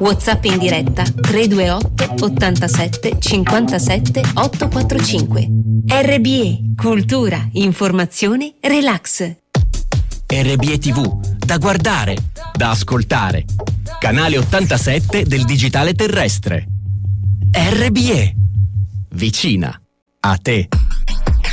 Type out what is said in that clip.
WhatsApp in diretta 328 87 57 845. RBE, cultura, informazione, relax. RBE TV, da guardare, da ascoltare. Canale 87 del digitale terrestre. RBE, vicina a te.